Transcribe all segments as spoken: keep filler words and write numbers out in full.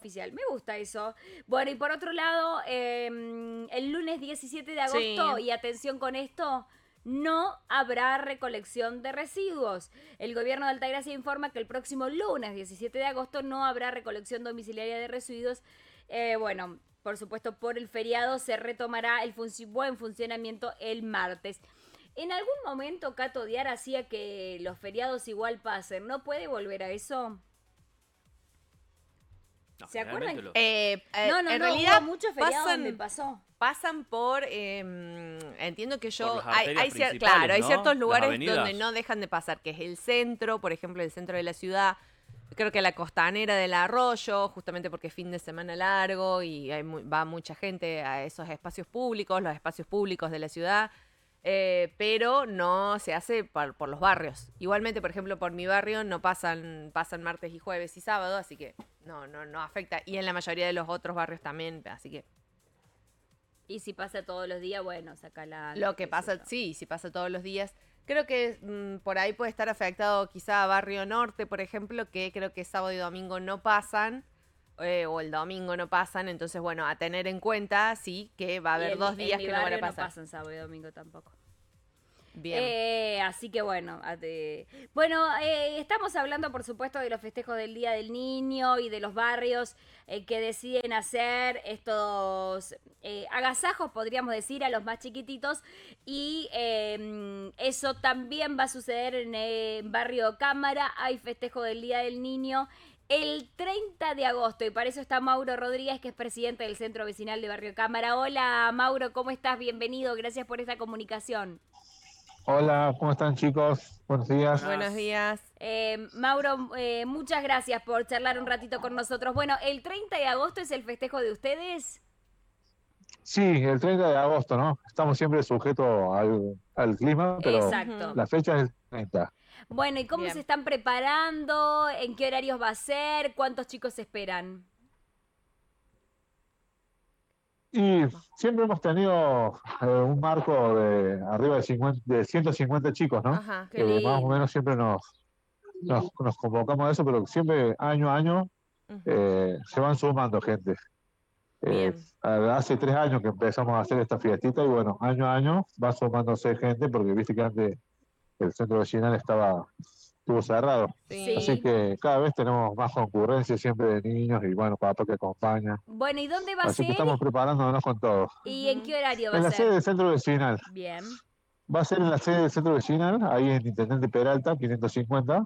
oficial. Me gusta eso. Bueno, y por otro lado, eh, el lunes diecisiete de agosto, Sí. y atención con esto, no habrá recolección de residuos. El gobierno de Altagracia informa que el próximo lunes diecisiete de agosto no habrá recolección domiciliaria de residuos. Eh, bueno, por supuesto, por el feriado se retomará el func- buen funcionamiento el martes. En algún momento Cato Diar hacía que los feriados igual pasen. ¿No puede volver a eso? No, ¿Se acuerdan? generalmente los... Eh, eh, No, no, en no, realidad hubo muchos feriados donde pasan, pasó. pasan por, eh, entiendo que Por yo, las hay, arterias hay cier- principales, claro, hay ¿no? ciertos Las lugares avenidas. donde no dejan de pasar, que es el centro, por ejemplo, el centro de la ciudad, creo que la costanera del Arroyo, justamente porque es fin de semana largo y hay mu- va mucha gente a esos espacios públicos, los espacios públicos de la ciudad, eh, pero no se hace por, por los barrios. Igualmente, por ejemplo, por mi barrio no pasan, pasan martes y jueves y sábado, así que no, no, no afecta. Y en la mayoría de los otros barrios también, así que Y si pasa todos los días, bueno, sacala antes, lo que qué sé pasa, yo. sí, si pasa todos los días. Creo que mm, por ahí puede estar afectado quizá Barrio Norte, por ejemplo, que creo que sábado y domingo no pasan, eh, o el domingo no pasan. Entonces, bueno, a tener en cuenta, sí, que va a Y haber en, dos mi- en días mi que no van a barrio no pasar. pasan sábado y domingo tampoco. Bien. Eh, así que bueno, a- de- bueno, eh, estamos hablando por supuesto de los festejos del Día del Niño y de los barrios eh, que deciden hacer estos eh, agasajos, podríamos decir, a los más chiquititos, y eh, eso también va a suceder en el barrio Cámara. Hay festejo del Día del Niño el treinta de agosto, y para eso está Mauro Rodríguez, que es presidente del Centro Vecinal de Barrio Cámara. Hola Mauro, ¿cómo estás? Bienvenido, gracias por esta comunicación. Hola, ¿cómo están chicos? Buenos días. Buenos Buenas. días. Eh, Mauro, eh, muchas gracias por charlar un ratito con nosotros. Bueno, el treinta de agosto es el festejo de ustedes. Sí, el treinta de agosto, ¿no? Estamos siempre sujetos al, al clima, pero Exacto. la fecha es el treinta. Bueno, ¿y cómo se Bien. están preparando? ¿En qué horarios va a ser? ¿Cuántos chicos esperan? Y siempre hemos tenido eh, un marco de arriba de, cincuenta, de ciento cincuenta chicos, ¿no? Ajá. Qué Eh, más o lindo. menos siempre nos, nos, nos convocamos a eso, pero siempre año a año Ujú. eh, se van sumando gente. Eh, Bien. hace tres años que empezamos a hacer esta fiestita y bueno, año a año va sumándose gente porque viste que antes el centro vecinal estaba estuvo cerrado. Sí. Así Sí. que cada vez tenemos más concurrencia siempre de niños y bueno, papá que acompaña. Bueno, ¿y dónde va a Así que ser? estamos preparándonos con todo. ¿Y en Ujú. qué horario va a En la sede ser? del centro vecinal. Bien. Va a ser en la sede del centro vecinal, ahí en Intendente Peralta, quinientos cincuenta,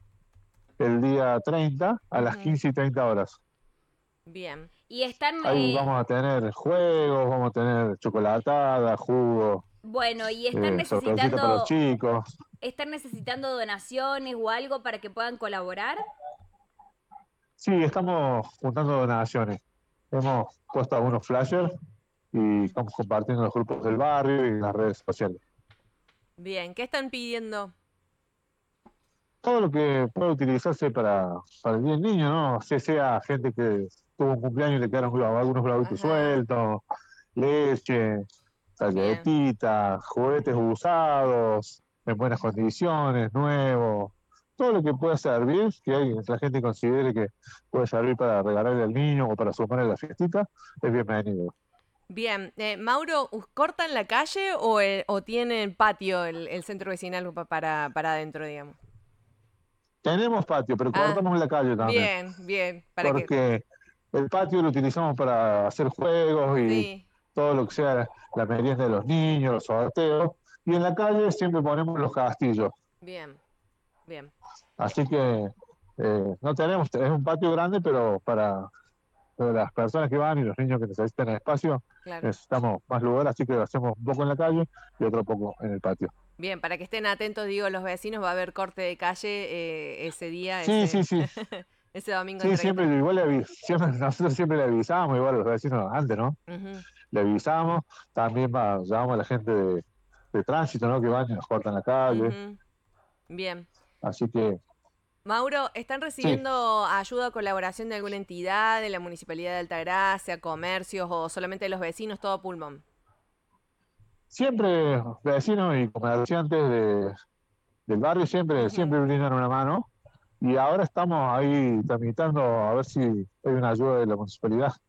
el día treinta a las Ujú. quince y treinta horas. Bien. Y están, Ahí eh, vamos a tener juegos, vamos a tener chocolatada, jugo, bueno, y están eh, sorpresita para los necesitando, chicos. están necesitando donaciones o algo para que puedan colaborar. Sí, estamos juntando donaciones. Hemos puesto algunos flyers y estamos compartiendo en los grupos del barrio y en las redes sociales. Bien. ¿Qué están pidiendo? Todo lo que pueda utilizarse para, para el bien del niño, ¿no? Si sea gente que tuvo un cumpleaños y le quedaron glo- algunos globitos Ajá. sueltos, leche, Bien. galletitas, juguetes usados, en buenas condiciones, nuevos. Todo lo que pueda servir, que hay- la gente considere que puede servir para regalarle al niño o para sumar a la fiestita, es bienvenido. Bien. Eh, Mauro, ¿us- ¿cortan la calle o, el- o tienen patio el, el centro vecinal pa- para, para adentro, digamos? Tenemos patio, pero Ah, cortamos en la calle también, bien, bien. ¿Para qué? porque el patio lo utilizamos para hacer juegos y Sí, todo lo que sea la merienda de los niños, los sorteos, y en la calle siempre ponemos los castillos. bien, bien. Así que eh, no tenemos, es un patio grande, pero para, para las personas que van y los niños que necesitan espacio, Claro. necesitamos más lugar, así que lo hacemos un poco en la calle y otro poco en el patio. Bien, para que estén atentos, digo, los vecinos, va a haber corte de calle eh, ese día, Sí, ese, sí, sí. ese domingo Sí, treinta. siempre, igual le avi- siempre, nosotros siempre le avisamos, igual a los vecinos antes, ¿no? Ujú. Le avisamos, también va, llamamos a la gente de, de tránsito, ¿no? Que van y nos cortan la calle. Ujú. Bien. Así que Mauro, ¿están sí, recibiendo ayuda o colaboración de alguna entidad, de la Municipalidad de Altagracia, comercios o solamente de los vecinos, todo pulmón? siempre vecinos y comerciantes de, del barrio siempre, Ujú. siempre brindan una mano. y ahora estamos ahí tramitando a ver si hay una ayuda de la municipalidad.